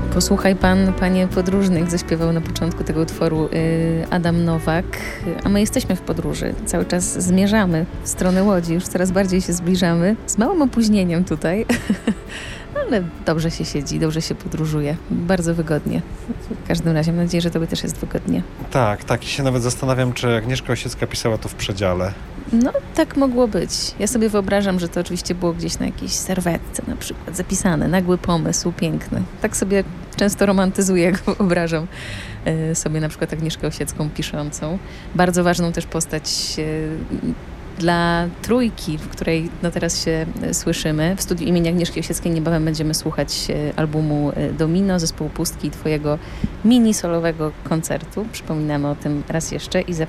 Posłuchaj pan, panie podróżnych, zaśpiewał na początku tego utworu Adam Nowak, a my jesteśmy w podróży. Cały czas zmierzamy w stronę Łodzi, już coraz bardziej się zbliżamy, z małym opóźnieniem tutaj, ale dobrze się siedzi, dobrze się podróżuje, bardzo wygodnie. W każdym razie mam nadzieję, że tobie też jest wygodnie. Tak, i się nawet zastanawiam, czy Agnieszka Osiecka pisała to w przedziale. No, tak mogło być. Ja sobie wyobrażam, że to oczywiście było gdzieś na jakiejś serwetce na przykład zapisane. Nagły pomysł, piękny. Tak sobie często romantyzuję, jak wyobrażam sobie na przykład Agnieszkę Osiecką piszącą. Bardzo ważną też postać dla trójki, w której no teraz się słyszymy. W studiu imienia Agnieszki Osieckiej niebawem będziemy słuchać albumu Domino, zespołu Pustki i twojego mini-solowego koncertu. Przypominamy o tym raz jeszcze i